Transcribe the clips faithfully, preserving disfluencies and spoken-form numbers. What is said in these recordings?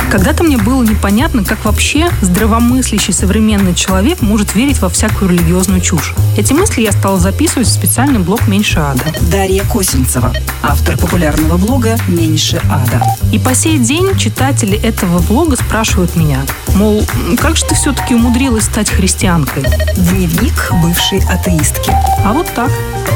Когда-то мне было непонятно, как вообще здравомыслящий современный человек может верить во всякую религиозную чушь. Эти мысли я стала записывать в специальный блог «Меньше ада». Дарья Косинцева, автор популярного блога «Меньше ада». И по сей день читатели этого блога спрашивают меня, мол, как же ты все-таки умудрилась стать христианкой? Дневник бывшей атеистки. А вот так.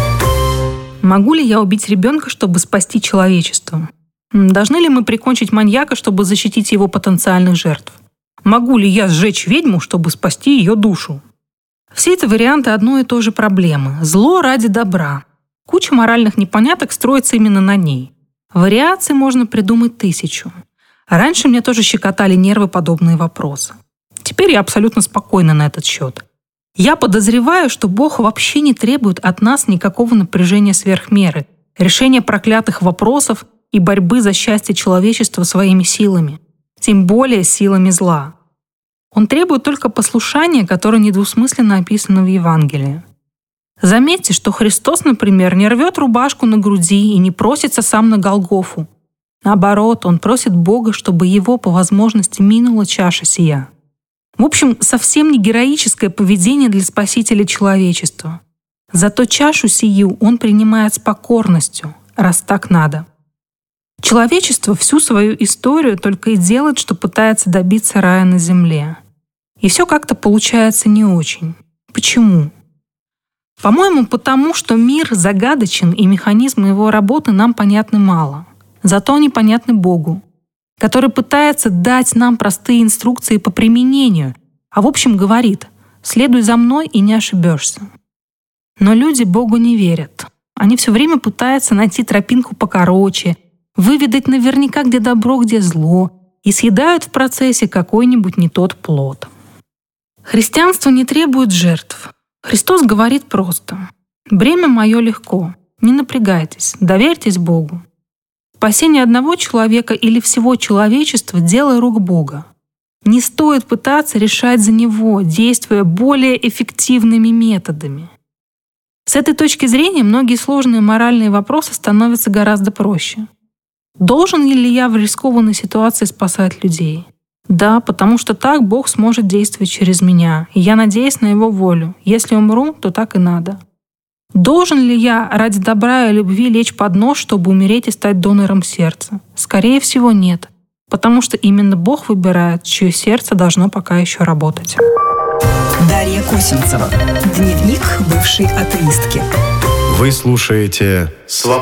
Могу ли я убить ребенка, чтобы спасти человечество? Должны ли мы прикончить маньяка, чтобы защитить его потенциальных жертв? Могу ли я сжечь ведьму, чтобы спасти ее душу? Все эти варианты одной и той же проблемы. Зло ради добра. Куча моральных непоняток строится именно на ней. Вариаций можно придумать тысячу. Раньше мне тоже щекотали нервы подобные вопросы. Теперь я абсолютно спокойна на этот счет. Я подозреваю, что Бог вообще не требует от нас никакого напряжения сверх меры, решения проклятых вопросов и борьбы за счастье человечества своими силами, тем более силами зла. Он требует только послушания, которое недвусмысленно описано в Евангелии. Заметьте, что Христос, например, не рвет рубашку на груди и не просится сам на Голгофу. Наоборот, он просит Бога, чтобы его по возможности минула чаша сия. В общем, совсем не героическое поведение для спасителя человечества. Зато чашу сию он принимает с покорностью, раз так надо. Человечество всю свою историю только и делает, что пытается добиться рая на земле. И все как-то получается не очень. Почему? По-моему, потому что мир загадочен, и механизмы его работы нам понятны мало. Зато они понятны Богу, который пытается дать нам простые инструкции по применению, а в общем говорит: «Следуй за мной и не ошибешься». Но люди Богу не верят. Они все время пытаются найти тропинку покороче, выведать наверняка, где добро, где зло, и съедают в процессе какой-нибудь не тот плод. Христианство не требует жертв. Христос говорит просто: «Бремя мое легко, не напрягайтесь, доверьтесь Богу». Спасение одного человека или всего человечества — дело рук Бога. Не стоит пытаться решать за него, действуя более эффективными методами. С этой точки зрения многие сложные моральные вопросы становятся гораздо проще. Должен ли я в рискованной ситуации спасать людей? Да, потому что так Бог сможет действовать через меня, и я надеюсь на Его волю. Если умру, то так и надо. Должен ли я ради добра и любви лечь под нож, чтобы умереть и стать донором сердца? Скорее всего, нет. Потому что именно Бог выбирает, чье сердце должно пока еще работать. Дарья Косинцева. Дневник бывшей атеистки. Вы слушаете «Свободу».